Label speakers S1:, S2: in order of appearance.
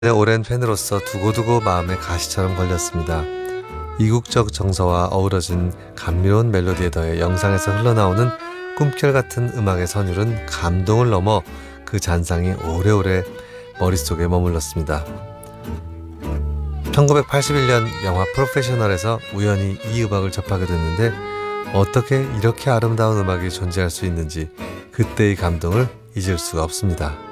S1: 오랜 팬으로서 두고두고 마음에 가시처럼 걸렸습니다. 이국적 정서와 어우러진 감미로운 멜로디에 더해 영상에서 흘러나오는 꿈결 같은 음악의 선율은 감동을 넘어 그 잔상이 오래오래 머릿속에 머물렀습니다. 1981년 영화 프로페셔널에서 우연히 이 음악을 접하게 됐는데 어떻게 이렇게 아름다운 음악이 존재할 수 있는지 그때의 감동을 잊을 수가 없습니다.